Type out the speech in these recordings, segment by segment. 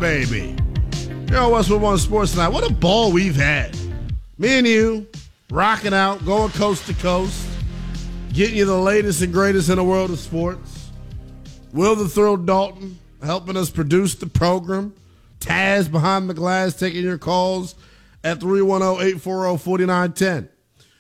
baby. Here on Westwood One Sports Tonight. What a ball we've had. Me and you, rocking out, going coast to coast, getting you the latest and greatest in the world of sports. Will the Thrill Dalton helping us produce the program. Taz behind the glass taking your calls at 310-840-4910.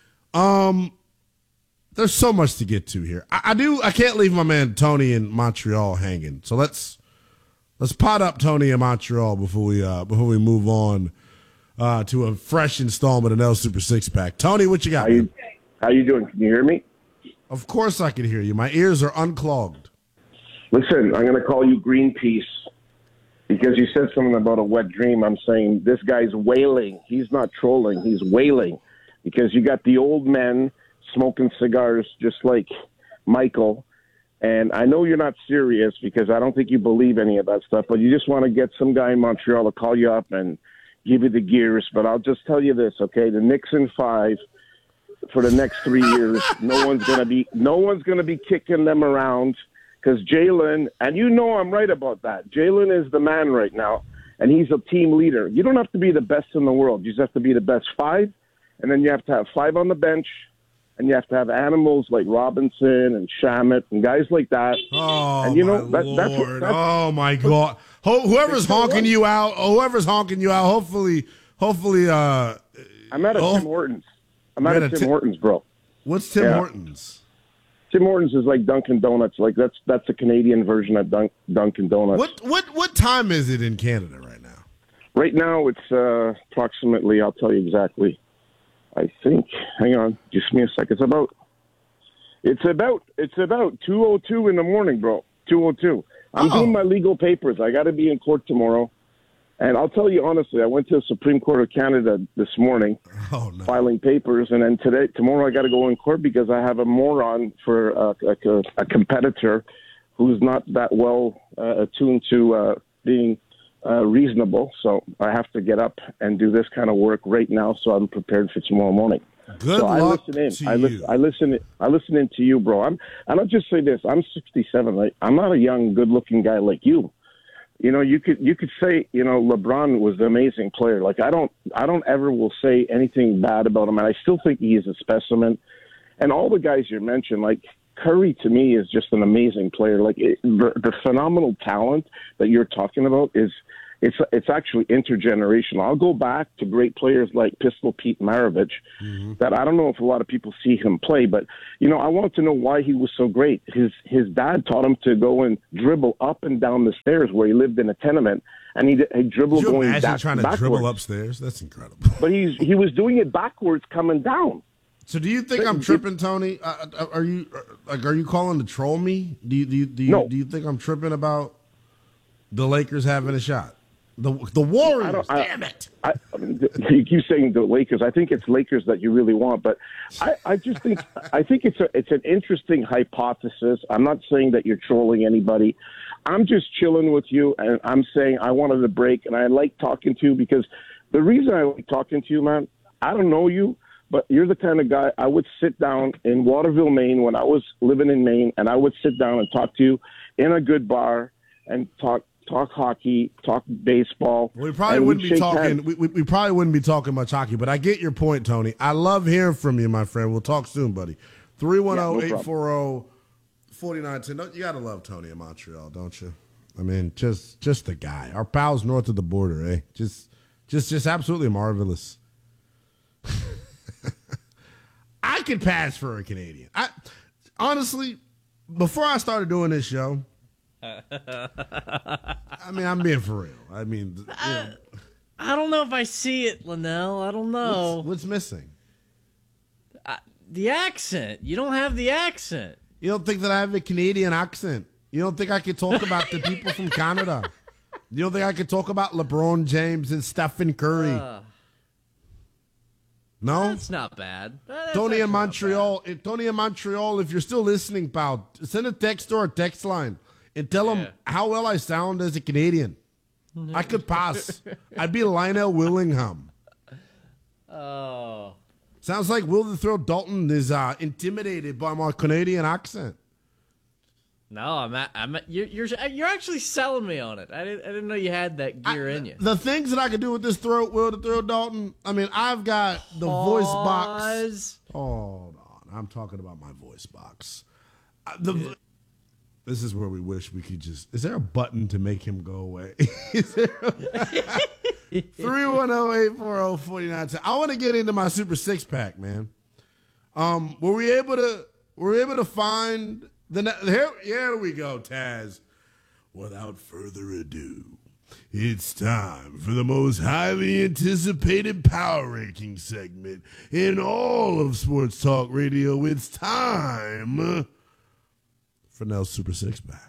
There's so much to get to here. I can't leave my man Tony in Montreal hanging. So let's pot up Tony in Montreal before we move on to a fresh installment of El Super Six Pack. Tony, what you got? How you doing? Can you hear me? Of course I can hear you. My ears are unclogged. Listen, I'm going to call you Greenpeace because you said something about a wet dream. I'm saying this guy's wailing. He's not trolling. He's wailing because you got the old men smoking cigars just like Michael. And I know you're not serious because I don't think you believe any of that stuff, but you just want to get some guy in Montreal to call you up and give you the gears. But I'll just tell you this, okay? The Knicks in 5 for the next 3 years. No one's going to be kicking them around because Jalen, and you know I'm right about that. Jalen is the man right now, and he's a team leader. You don't have to be the best in the world. You just have to be the best 5, and then you have to have 5 on the bench, and you have to have animals like Robinson and Shamet and guys like that. Oh, and you know, my Lord. Oh, my God. Whoever's honking you out, hopefully. I'm at a Tim Hortons. I'm at a Tim Hortons, bro. What's Tim Hortons? Tim Hortons is like Dunkin' Donuts. Like that's a Canadian version of Dunkin' Donuts. What time is it in Canada right now? Right now it's approximately. I'll tell you exactly. I think. Hang on, just give me a sec. It's about 2:02 in the morning, bro. 2:02. I'm doing my legal papers. I got to be in court tomorrow. And I'll tell you honestly, I went to the Supreme Court of Canada this morning filing papers, and then tomorrow I got to go in court because I have a moron for a competitor who's not that well attuned to being reasonable. So I have to get up and do this kind of work right now so I'm prepared for tomorrow morning. Good luck I listen in. to you. I listen in to you, bro. And I'll just say this. I'm 67, right? I'm not a young, good-looking guy like you. You know, you could say, you know, LeBron was an amazing player. Like I don't ever will say anything bad about him, and I still think he is a specimen. And all the guys you mentioned, like Curry, to me is just an amazing player. Like the phenomenal talent that you're talking about is it's actually intergenerational. I'll go back to great players like Pistol Pete Maravich, that I don't know if a lot of people see him play, but you know, I want to know why he was so great. His dad taught him to go and dribble up and down the stairs where he lived in a tenement, and he dribbled going backwards. Trying to dribble upstairs? That's incredible. But he was doing it backwards coming down. So do you think I'm tripping, Tony? Are you calling to troll me? Do you think I'm tripping about the Lakers having a shot? The Warriors, damn it! You keep saying the Lakers. I think it's Lakers that you really want, but I just think it's an interesting hypothesis. I'm not saying that you're trolling anybody. I'm just chilling with you, and I'm saying I wanted a break, and I like talking to you because the reason I like talking to you, man, I don't know you, but you're the kind of guy I would sit down in Waterville, Maine, when I was living in Maine, and I would sit down and talk to you in a good bar and talk hockey, talk baseball. We probably wouldn't be talking. We probably wouldn't be talking much hockey, but I get your point, Tony. I love hearing from you, my friend. We'll talk soon, buddy. 310-840-4910. You gotta love Tony in Montreal, don't you? I mean, just the guy. Our pals north of the border, eh? Just absolutely marvelous. I could pass for a Canadian. Honestly, before I started doing this show. I mean, I'm being for real. I mean, I don't know if I see it, Linnell. I don't know. What's missing? The accent. You don't have the accent. You don't think that I have a Canadian accent? You don't think I could talk about the people from Canada? You don't think I could talk about LeBron James and Stephen Curry? No? That's not bad. Tony in Montreal. Tony in Montreal, if you're still listening, pal, send a text or a text line. And tell them how well I sound as a Canadian. I could pass. I'd be Lionel Willingham. Oh. Sounds like Will the Thrill Dalton is intimidated by my Canadian accent. No, you're actually selling me on it. I didn't know you had that gear in you. The things that I could do with this throat, Will, to throw Dalton. I mean, I've got the voice box. Hold on, I'm talking about my voice box. This is where we wish we could just. Is there a button to make him go away? Is there? 310-840-4910. I want to get into my Super Six Pack, man. Were we able to find the here we go, Taz. Without further ado, it's time for the most highly anticipated power ranking segment in all of Sports Talk Radio. It's time for Nell's Super Six Pack.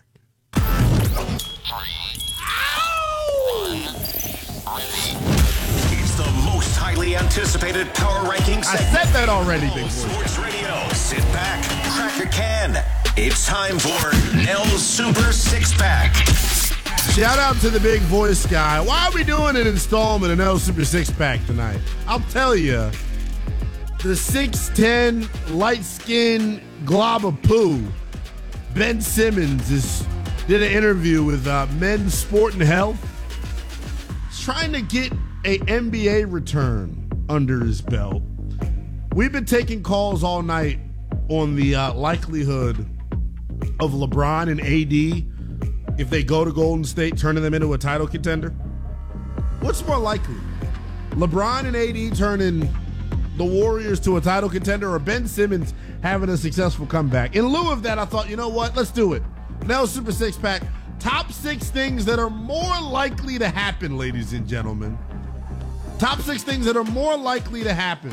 It's the most highly anticipated power ranking segment. I said that already, Big Boy. Sports Radio. Sit back, crack a can. It's time for Nell's Super Six Pack. Shout out to the big voice guy. Why are we doing an installment of Nell's Super Six Pack tonight? I'll tell you. The 6'10", light-skinned glob of poo, Ben Simmons, did an interview with Men's Sport and Health. He's trying to get a NBA return under his belt. We've been taking calls all night on the likelihood of LeBron and AD, if they go to Golden State, turning them into a title contender. What's more likely? LeBron and AD turning the Warriors to a title contender, or Ben Simmons having a successful comeback? In lieu of that, I thought, you know what? Let's do it. Nell's Super Six Pack. Top 6 things that are more likely to happen, ladies and gentlemen. Top 6 things that are more likely to happen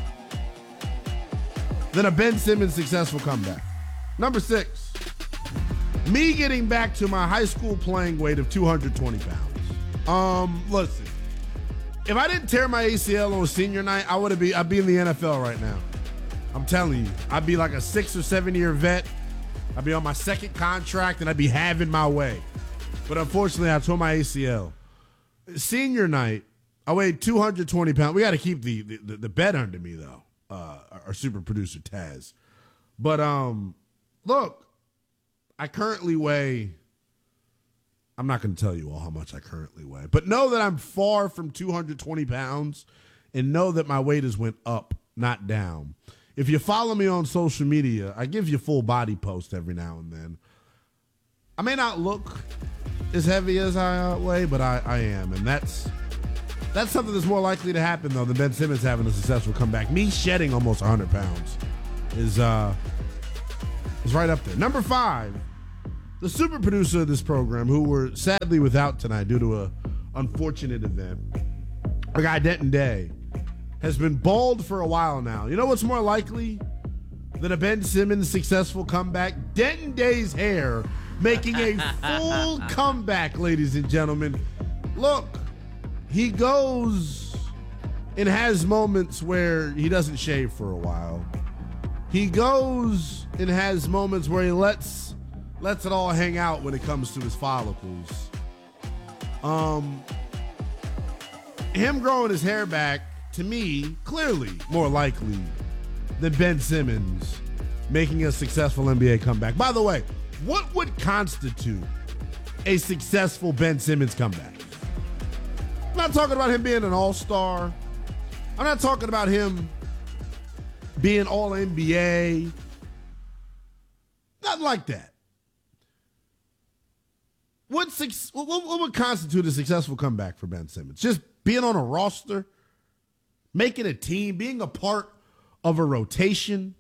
than a Ben Simmons successful comeback. Number 6, me getting back to my high school playing weight of 220 pounds. Listen, if I didn't tear my ACL on senior night, I'd be in the NFL right now. I'm telling you, I'd be like a 6 or 7 year vet. I'd be on my second contract and I'd be having my way. But unfortunately, I tore my ACL. Senior night, I weighed 220 pounds. We got to keep the bet under me, though, our super producer, Taz. But look, I currently weigh, I'm not going to tell you all how much I currently weigh, but know that I'm far from 220 pounds and know that my weight has went up, not down. If you follow me on social media, I give you full body posts every now and then. I may not look as heavy as I weigh, but I am. And that's something that's more likely to happen, though, than Ben Simmons having a successful comeback. Me shedding almost 100 pounds is right up there. Number 5, the super producer of this program, who we're sadly without tonight due to an unfortunate event, our guy Denton Day, has been bald for a while now. You know what's more likely than a Ben Simmons successful comeback? Denton Day's hair making a full comeback, ladies and gentlemen. Look, he goes and has moments where he doesn't shave for a while. He goes and has moments where he lets it all hang out when it comes to his follicles. Him growing his hair back, to me, clearly more likely than Ben Simmons making a successful NBA comeback. By the way, what would constitute a successful Ben Simmons comeback? I'm not talking about him being an all-star. I'm not talking about him being all-NBA. Nothing like that. What would constitute a successful comeback for Ben Simmons? Just being on a roster? Making a team, being a part of a rotation?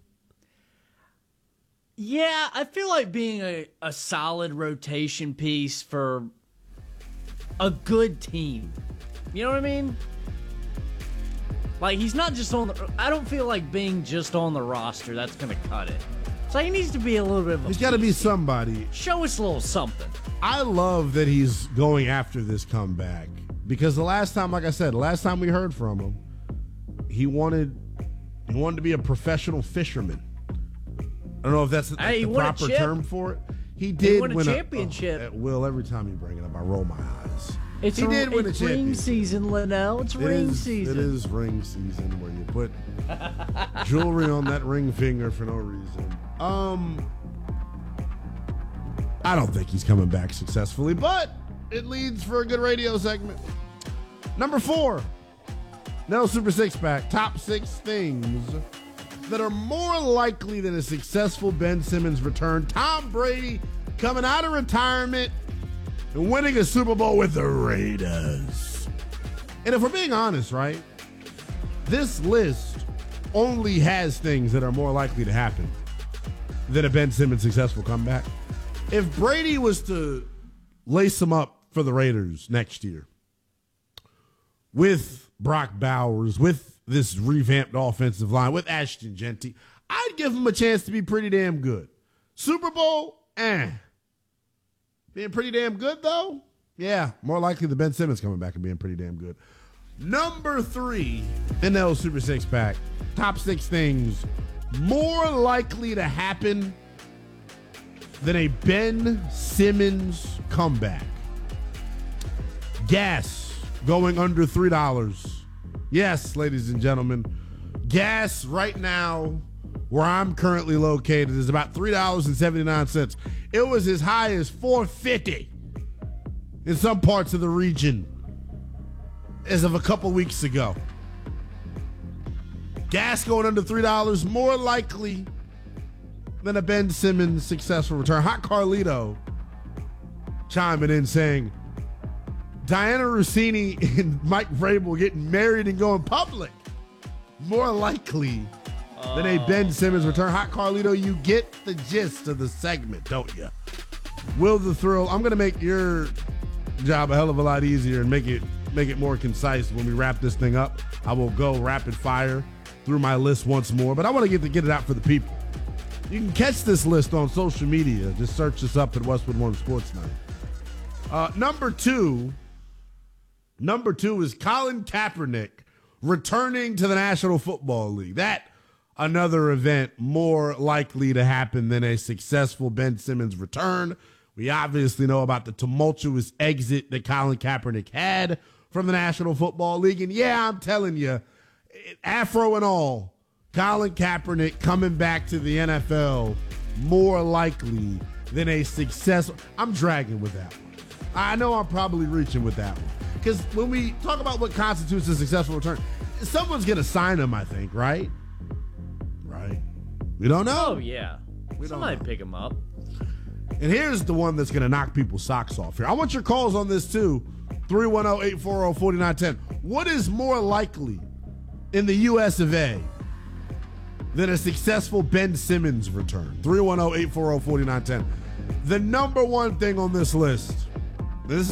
Yeah, I feel like being a solid rotation piece for a good team. You know what I mean? Like, he's not just on the... I don't feel like being just on the roster, that's going to cut it. So he needs to be a little bit of a... He's got to be somebody. Show us a little something. I love that he's going after this comeback. Because the last time, like I said, the last time we heard from him, he wanted to be a professional fisherman. I don't know if that's the proper term for it. He did win a championship. Will, every time you bring it up, I roll my eyes. He did win a championship. It's ring season, Linnell. It's ring season. It is ring season where you put jewelry on that ring finger for no reason. I don't think he's coming back successfully, but it leads for a good radio segment. Number 4, Nell Super Six Pack, top 6 things that are more likely than a successful Ben Simmons return. Tom Brady coming out of retirement and winning a Super Bowl with the Raiders. And if we're being honest, right, this list only has things that are more likely to happen than a Ben Simmons successful comeback. If Brady was to lace him up for the Raiders next year with Brock Bowers, with this revamped offensive line, with Ashton Genty, I'd give him a chance to be pretty damn good. Super Bowl, Being pretty damn good, though? Yeah, more likely than Ben Simmons coming back and being pretty damn good. Number 3, NL Super Six Pack, top 6 things more likely to happen than a Ben Simmons comeback. Gas going under $3. Yes, ladies and gentlemen, gas right now where I'm currently located is about $3.79. It was as high as $4.50 in some parts of the region as of a couple weeks ago. Gas going under $3, more likely than a Ben Simmons successful return. Hot Carlito chiming in saying, Diana Rossini and Mike Vrabel getting married and going public. More likely than a Ben Simmons return. Hot Carlito, you get the gist of the segment, don't you? Will the Thrill, I'm going to make your job a hell of a lot easier and make it more concise when we wrap this thing up. I will go rapid fire through my list once more, but I want to get it out for the people. You can catch this list on social media. Just search this up at Westwood One Sports Night. Number two is Colin Kaepernick returning to the National Football League. That another event more likely to happen than a successful Ben Simmons return. We obviously know about the tumultuous exit that Colin Kaepernick had from the National Football League. And yeah, I'm telling you, afro and all, Colin Kaepernick coming back to the NFL more likely than a successful. I'm dragging with that one. I know I'm probably reaching with that one. Because when we talk about what constitutes a successful return, someone's going to sign him, I think, right? Right. We don't know. Oh, yeah. Somebody pick him up. And here's the one that's going to knock people's socks off here. I want your calls on this, too. 310-840-4910. What is more likely in the U.S. of A than a successful Ben Simmons return? 310-840-4910. The number one thing on this list, this is